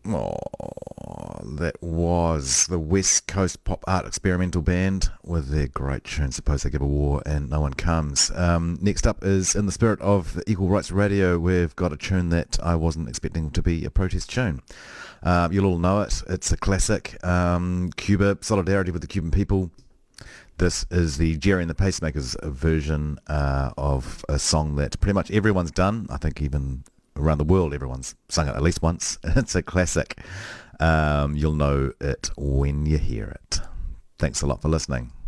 Oh, that was the West Coast Pop Art Experimental Band with their great tune Suppose They Give a War and No One Comes. Next up is in the spirit of Equal Rights Radio. We've got a tune that I wasn't expecting to be a protest tune. You'll all know it. It's a classic. Cuba, solidarity with the Cuban people. This is the Jerry and the Pacemakers version of a song that pretty much everyone's done. I think even around the world everyone's sung it at least once. It's a classic. You'll know it when you hear it. Thanks a lot for listening.